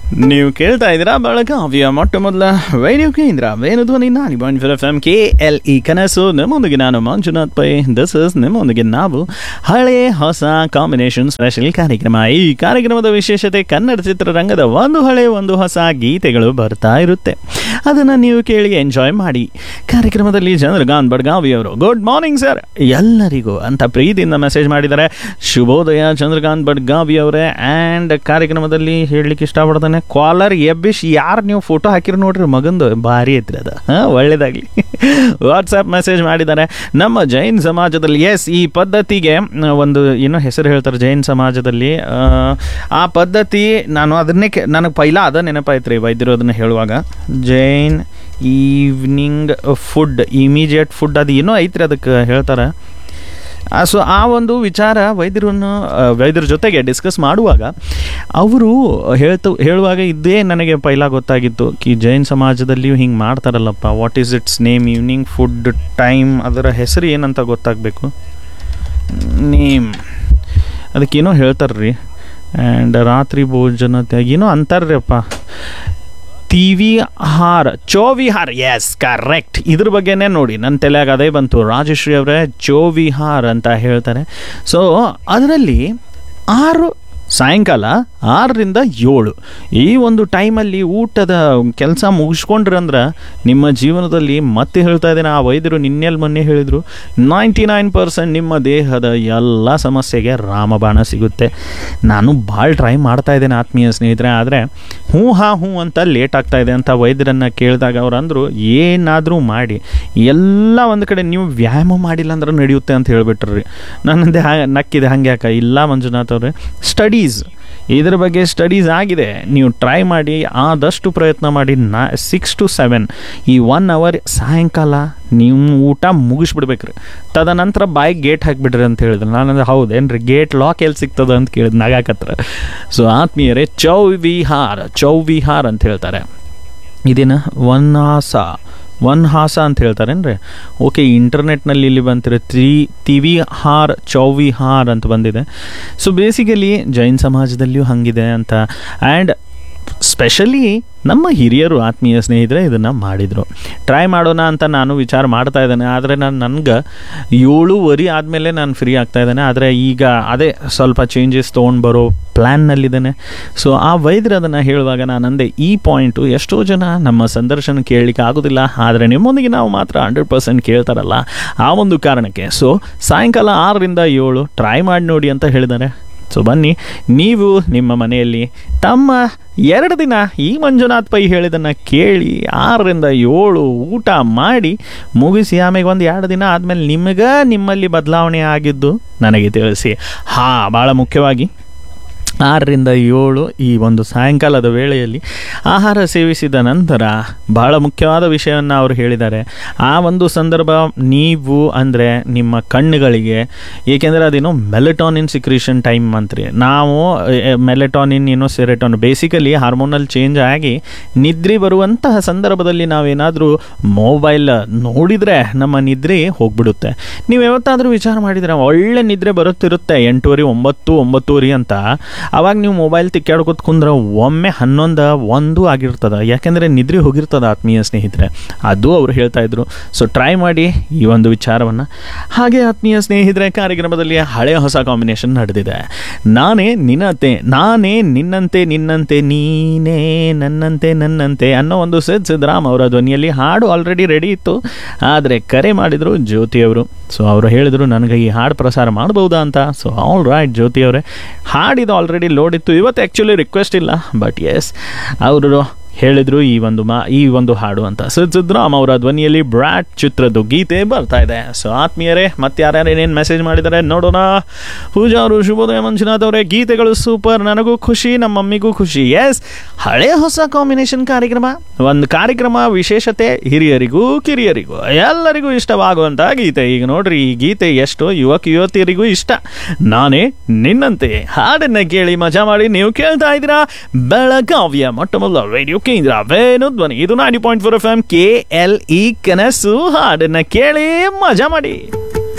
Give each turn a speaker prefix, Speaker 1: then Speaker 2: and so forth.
Speaker 1: ನೀವು ಕೇಳ್ತಾ ಇದ್ದೀರಾ ಬೆಳಗಾವಿಯ ಮೊಟ್ಟ ಮೊದಲ ರೇಡಿಯೋ ಕೇಂದ್ರ ವೇಣುಧ್ವನಿ 90.4 FM KLE ಕನಸು. ನಿಮ್ಮೊಂದಿಗೆ ನಾನು ಮಂಜುನಾಥ್ ಪೈ. ದಿಸ್ ಇಸ್ ನಿಮ್ಮೊಂದಿಗೆ ನಾವು ಹಳೆ ಹೊಸ ಕಾಂಬಿನೇಷನ್ ಸ್ಪೆಷಲ್ ಕಾರ್ಯಕ್ರಮ. ಈ ಕಾರ್ಯಕ್ರಮದ ವಿಶೇಷತೆ ಕನ್ನಡ ಚಿತ್ರರಂಗದ ಒಂದು ಹಳೆ ಒಂದು ಹೊಸ ಗೀತೆಗಳು ಬರ್ತಾ ಇರುತ್ತೆ. ಅದನ್ನು ನೀವು ಕೇಳಿ ಎಂಜಾಯ್ ಮಾಡಿ. ಕಾರ್ಯಕ್ರಮದಲ್ಲಿ ಚಂದ್ರಕಾಂತ್ ಬಡ್ಗಾವಿ ಅವರು ಗುಡ್ ಮಾರ್ನಿಂಗ್ ಸರ್ ಎಲ್ಲರಿಗೂ ಅಂತ ಪ್ರೀತಿಯಿಂದ ಮೆಸೇಜ್ ಮಾಡಿದ್ದಾರೆ. ಶುಭೋದಯ ಚಂದ್ರಕಾಂತ್ ಬಡ್ಗಾವಿ ಅವರೇ. ಆ್ಯಂಡ್ ಕಾರ್ಯಕ್ರಮದಲ್ಲಿ ಹೇಳಲಿಕ್ಕೆ ಇಷ್ಟಪಡ್ತಾನೆ ಕಾಲರ್ ಎಬ್ಬಿಶ್ ಯಾರು ನೀವು ಫೋಟೋ ಹಾಕಿರಿ ನೋಡ್ರಿ ಮಗಂದು ಭಾರಿ ಐತ್ರಿ ಅದು. ಒಳ್ಳೇದಾಗಲಿ. ವಾಟ್ಸಪ್ ಮೆಸೇಜ್ ಮಾಡಿದ್ದಾರೆ. ನಮ್ಮ ಜೈನ್ ಸಮಾಜದಲ್ಲಿ ಈ ಪದ್ಧತಿಗೆ ಒಂದು ಏನೋ ಹೆಸರು ಹೇಳ್ತಾರೆ ಜೈನ್ ಸಮಾಜದಲ್ಲಿ. ಆ ಪದ್ಧತಿ ನನಗೆ ಪೈಲ ಅದ ನೆನಪಾಯ್ತು ರೀ ವೈದ್ಯರು ಅದನ್ನು ಹೇಳುವಾಗ. Jain evening food immediate food ಅದು ಏನೋ ಐತ್ರಿ ಅದಕ್ಕೆ ಹೇಳ್ತಾರೆ. ಸೊ ಆ ಒಂದು ವಿಚಾರ ವೈದ್ಯರ ಜೊತೆಗೆ ಡಿಸ್ಕಸ್ ಮಾಡುವಾಗ ಅವರು ಹೇಳುವಾಗ ಇದೇ ನನಗೆ ಪೈಲ ಗೊತ್ತಾಗಿತ್ತು ಕಿ ಜೈನ್ ಸಮಾಜದಲ್ಲಿಯೂ ಹಿಂಗೆ ಮಾಡ್ತಾರಲ್ಲಪ್ಪ. What is it's name evening food time ಅದರ ಹೆಸರು ಏನಂತ ಗೊತ್ತಾಗಬೇಕು. ನೇಮ್ ಅದಕ್ಕೇನೋ ಹೇಳ್ತಾರ್ರಿ. ಆ್ಯಂಡ್ ರಾತ್ರಿ ಭೋಜನ ಏನೋ ಅಂತಾರ್ರಿ ಅಪ್ಪ. ತಿವಿಹಾರ ಚೋವಿಹಾರ್. Yes correct. ಇದ್ರ ಬಗ್ಗೆನೇ ನೋಡಿ ನನ್ನ ತಲೆಯಾಗ ಅದೇ ಬಂತು. ರಾಜಶ್ರೀ ಅವರೇ ಚೋವಿಹಾರ್ ಅಂತ ಹೇಳ್ತಾರೆ. ಸೊ ಅದರಲ್ಲಿ 6 ಸಾಯಂಕಾಲ 6ರಿಂದ 7 ಈ ಒಂದು ಟೈಮಲ್ಲಿ ಊಟದ ಕೆಲಸ ಮುಗಿಸ್ಕೊಂಡ್ರಂದ್ರೆ ನಿಮ್ಮ ಜೀವನದಲ್ಲಿ ಮತ್ತೆ ಹೇಳ್ತಾ ಇದ್ದೇನೆ, ಆ ವೈದ್ಯರು ನಿನ್ನೆಲ್ಲಿ ಮೊನ್ನೆ ಹೇಳಿದರು 99% ನಿಮ್ಮ ದೇಹದ ಎಲ್ಲ ಸಮಸ್ಯೆಗೆ ರಾಮಬಾಣ ಸಿಗುತ್ತೆ. ನಾನು ಭಾಳ ಟ್ರೈ ಮಾಡ್ತಾ ಇದ್ದೇನೆ ಆತ್ಮೀಯ ಸ್ನೇಹಿತರೆ. ಆದರೆ ಹ್ಞೂ ಅಂತ ಲೇಟ್ ಆಗ್ತಾ ಇದೆ ಅಂತ ವೈದ್ಯರನ್ನು ಕೇಳಿದಾಗ ಅವ್ರು ಅಂದರು ಏನಾದರೂ ಮಾಡಿ ಎಲ್ಲ ಒಂದು ಕಡೆ ನೀವು ವ್ಯಾಯಾಮ ಮಾಡಿಲ್ಲ ಅಂದ್ರೆ ನಡೆಯುತ್ತೆ ಅಂತ ಹೇಳಿಬಿಟ್ರಿ. ನನ್ನಂದೆ ನಕ್ಕಿದೆ ಹಂಗೆ ಯಾಕೆ ಇಲ್ಲ ಮಂಜುನಾಥ್ ಅವ್ರೆ. ಇದ್ರ ಬಗ್ಗೆ ಸ್ಟಡೀಸ್ ಆಗಿದೆ. ನೀವು ಟ್ರೈ ಮಾಡಿ ಆದಷ್ಟು ಪ್ರಯತ್ನ ಮಾಡಿ 6 to 7 ಈ 1 hour ಸಾಯಂಕಾಲ ನೀವು ಊಟ ಮುಗಿಸ್ಬಿಡ್ಬೇಕ್ರಿ. ತದನಂತರ ಬಾಯಿಗೆ ಗೇಟ್ ಹಾಕಿಬಿಡ್ರಿ ಅಂತ ಹೇಳಿದ್ರು. ನಾನಂದ್ರೆ ಹೌದೇನ್ರಿ ಗೇಟ್ ಲಾಕ್ ಎಲ್ಲಿ ಸಿಗ್ತದ ಅಂತ ಕೇಳಿದ್ ನಗಾಕತ್ರ. ಸೊ ಆತ್ಮೀಯರೇ ಚೌವಿಹಾರ್ ಅಂತ ಹೇಳ್ತಾರೆ. ಇದೇನು ವನ್ಹಾಸ ಅಂತ ಹೇಳ್ತಾರೇನ್ರಿ. ಓಕೆ, ಇಂಟರ್ನೆಟ್ನಲ್ಲಿ ಇಲ್ಲಿ ಬಂತಿರೋ ತಿವಿಹಾರ್ ಚೌವಿಹಾರ್ ಅಂತ ಬಂದಿದೆ. ಸೊ ಬೇಸಿಕಲಿ ಜೈನ್ ಸಮಾಜದಲ್ಲಿಯೂ ಹಾಗಿದೆ ಅಂತ. ಆ್ಯಂಡ್ ಸ್ಪೆಷಲಿ ನಮ್ಮ ಹಿರಿಯರು ಆತ್ಮೀಯ ಸ್ನೇಹಿತರೆ ಇದನ್ನು ಮಾಡಿದರು. ಟ್ರೈ ಮಾಡೋಣ ಅಂತ ನಾನು ವಿಚಾರ ಮಾಡ್ತಾ ಇದ್ದೇನೆ. ಆದರೆ ನನಗೆ 7:30 ಆದಮೇಲೆ ನಾನು ಫ್ರೀ ಆಗ್ತಾ ಇದ್ದೇನೆ. ಆದರೆ ಈಗ ಅದೇ ಸ್ವಲ್ಪ ಚೇಂಜಸ್ ತೊಗೊಂಡು ಬರೋ ಪ್ಲ್ಯಾನ್ನಲ್ಲಿದ್ದೇನೆ. ಸೊ ಆ ವೈದ್ಯರು ಅದನ್ನು ಹೇಳುವಾಗ ನಾನಂದೆ ಈ ಪಾಯಿಂಟು ಎಷ್ಟೋ ಜನ ನಮ್ಮ ಸಂದರ್ಶನ ಕೇಳಲಿಕ್ಕೆ ಆಗೋದಿಲ್ಲ. ಆದರೆ ನಿಮ್ಮೊಂದಿಗೆ ನಾವು ಮಾತ್ರ 100% ಕೇಳ್ತಾರಲ್ಲ ಆ ಒಂದು ಕಾರಣಕ್ಕೆ. ಸೊ ಸಾಯಂಕಾಲ 6ರಿಂದ 7 ಟ್ರೈ ಮಾಡಿ ನೋಡಿ ಅಂತ ಹೇಳಿದ್ದಾರೆ. ಸೊ ಬನ್ನಿ ನೀವು ನಿಮ್ಮ ಮನೆಯಲ್ಲಿ ತಮ್ಮ 2 ದಿನ ಈ ಮಂಜುನಾಥ್ ಪೈ ಹೇಳಿದನ್ನು ಕೇಳಿ 6ರಿಂದ 7 ಊಟ ಮಾಡಿ ಮುಗಿಸಿ ಆಮೇಲೆ ಒಂದು 2 ದಿನ ಆದಮೇಲೆ ನಿಮ್ಮಲ್ಲಿ ಬದಲಾವಣೆ ಆಗಿದ್ದು ನನಗೆ ತಿಳಿಸಿ. ಭಾಳ ಮುಖ್ಯವಾಗಿ 6ರಿಂದ 7 ಈ ಒಂದು ಸಾಯಂಕಾಲದ ವೇಳೆಯಲ್ಲಿ ಆಹಾರ ಸೇವಿಸಿದ ನಂತರ ಬಹಳ ಮುಖ್ಯವಾದ ವಿಷಯವನ್ನು ಅವರು ಹೇಳಿದ್ದಾರೆ. ಆ ಒಂದು ಸಂದರ್ಭ ನೀವು ಅಂದರೆ ನಿಮ್ಮ ಕಣ್ಣುಗಳಿಗೆ, ಏಕೆಂದರೆ ಅದೇನೋ ಮೆಲೆಟಾನಿನ್ ಸಿಕ್ರೀಷನ್ ಟೈಮ್ ಅಂತ್ರಿ. ನಾವು ಮೆಲೆಟಾನಿನ್ ಏನೋ ಸೆರೆಟಾನಿನ್ ಬೇಸಿಕಲಿ ಹಾರ್ಮೋನಲ್ ಚೇಂಜ್ ಆಗಿ ನಿದ್ರೆ ಬರುವಂತಹ ಸಂದರ್ಭದಲ್ಲಿ ನಾವೇನಾದರೂ ಮೊಬೈಲ್ ನೋಡಿದರೆ ನಮ್ಮ ನಿದ್ರೆ ಹೋಗ್ಬಿಡುತ್ತೆ. ನೀವು ಯಾವತ್ತಾದರೂ ವಿಚಾರ ಮಾಡಿದರೆ ಒಳ್ಳೆ ನಿದ್ರೆ ಬರುತ್ತಿರುತ್ತೆ 8:30 9:00 ಅಂತ. ಅವಾಗ ನೀವು ಮೊಬೈಲ್ ತಿಕ್ಕಾಡ್ಕೊತ ಕುಂದ್ರೆ ಒಮ್ಮೆ 11 1 ಆಗಿರ್ತದೆ. ಯಾಕೆಂದರೆ ನಿದ್ರೆ ಹೋಗಿರ್ತದೆ ಆತ್ಮೀಯ ಸ್ನೇಹಿತರೆ. ಅದು ಅವರು ಹೇಳ್ತಾ ಇದ್ರು. ಸೊ ಟ್ರೈ ಮಾಡಿ ಈ ಒಂದು ವಿಚಾರವನ್ನು. ಹಾಗೆ ಆತ್ಮೀಯ ಸ್ನೇಹಿತರೆ ಕಾರ್ಯಕ್ರಮದಲ್ಲಿ ಹಳೆ ಹೊಸ ಕಾಂಬಿನೇಷನ್ ನಡೆದಿದೆ. ನಾನೇ ನಿನ್ನಂತೆ ನೀನೇ ನನ್ನಂತೆ ಅನ್ನೋ ಒಂದು ಸಿದ್ದರಾಮ್ ಅವರ ಧ್ವನಿಯಲ್ಲಿ ಹಾಡು ಆಲ್ರೆಡಿ ರೆಡಿ ಇತ್ತು. ಆದರೆ ಕರೆ ಮಾಡಿದರು ಜ್ಯೋತಿ ಅವರು. ಸೊ ಅವರು ಹೇಳಿದರು ನನಗೆ ಈ ಹಾಡು ಪ್ರಸಾರ ಮಾಡ್ಬೋದಾ ಅಂತ. ಸೊ ಆಲ್ ರೈಟ್ ಜ್ಯೋತಿ ಅವರೇ, ಹಾಡಿದು ಆಲ್ರೆಡಿ ಲೋಡ್ ಇತ್ತು. ಇವತ್ತು ಆ್ಯಕ್ಚುಲಿ ರಿಕ್ವೆಸ್ಟ್ ಇಲ್ಲ, ಬಟ್ ಎಸ್ ಅವರು ಹೇಳಿದರು ಈ ಒಂದು ಹಾಡು ಅಂತ. ಸಿದ್ದರಾಮ್ ಅವರ ಧ್ವನಿಯಲ್ಲಿ ಬ್ರಾಟ್ ಚಿತ್ರದ ಗೀತೆ ಬರ್ತಾ ಇದೆ. ಸೊ ಆತ್ಮೀಯರೇ ಮತ್ತೆ ಯಾರ್ಯಾರು ಏನೇನು ಮೆಸೇಜ್ ಮಾಡಿದ್ದಾರೆ ನೋಡೋಣ. ಪೂಜಾ ಅವರು ಶುಭೋದಯ ಮಂಜುನಾಥ್ ಅವರೇ, ಗೀತೆಗಳು ಸೂಪರ್, ನನಗೂ ಖುಷಿ, ನಮ್ಮ ಮಮ್ಮಿಗೂ ಖುಷಿ. ಎಸ್, ಹಳೆ ಹೊಸ ಕಾಂಬಿನೇಷನ್ ಒಂದು ಕಾರ್ಯಕ್ರಮ ವಿಶೇಷತೆ ಹಿರಿಯರಿಗೂ ಕಿರಿಯರಿಗೂ ಎಲ್ಲರಿಗೂ ಇಷ್ಟವಾಗುವಂಥ ಗೀತೆ. ಈಗ ನೋಡ್ರಿ ಈ ಗೀತೆ ಎಷ್ಟು ಯುವತಿಯರಿಗೂ ಇಷ್ಟ. ನಾನೇ ನಿನ್ನಂತೆ ಹಾಡನ್ನ ಕೇಳಿ ಮಜಾ ಮಾಡಿ. ನೀವು ಕೇಳ್ತಾ ಇದ್ದೀರಾ ಬೆಳಗಾವಿಯ ಮೊಟ್ಟ ಮೊದಲ ರೇಡಿಯೋ ಕೇಂದ್ರ ವೇಣುಧ್ವನಿ. ಇದು 90.4 FM KLE ಕನಸು. ಹಾಡನ್ನ ಕೇಳಿ ಮಜಾ ಮಾಡಿ.